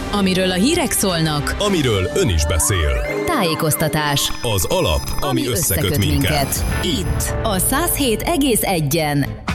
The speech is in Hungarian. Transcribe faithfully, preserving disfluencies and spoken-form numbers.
Amiről a hírek szólnak, amiről ön is beszél. tájékoztatás, Az alap, ami, ami összeköt, összeköt minket. minket. Itt a száz hét egész egyen.